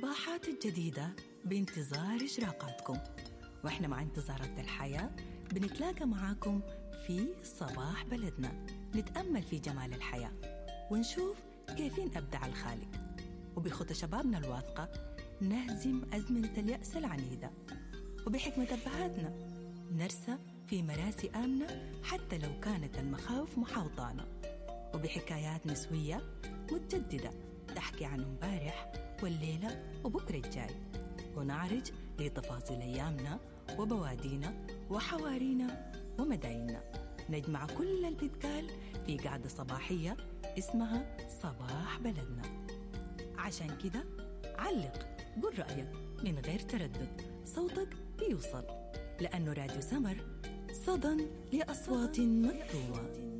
الصباحات الجديدة بانتظار إشراقاتكم، وإحنا مع انتظارات الحياة بنتلاقى معاكم في صباح بلدنا، نتأمل في جمال الحياة ونشوف كيفين أبدع الخالق، وبخطى شبابنا الواثقة نهزم أزمنة اليأس العنيدة، وبحكمة أبهاتنا نرسى في مراسي آمنة حتى لو كانت المخاوف محاوطانا، وبحكايات نسوية متجددة تحكي عن امبارح والليلة وبكرة الجاي، ونعرج لتفاصيل أيامنا وبوادينا وحوارينا ومدايننا، نجمع كل اللي بيتقال في قعدة صباحية اسمها صباح بلدنا. عشان كده علق، قل رأيك من غير تردد، صوتك بيوصل، لأنه راديو سمر صدى لأصوات مكتومة.